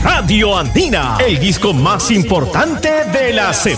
Radio Andina, el disco más importante de la semana.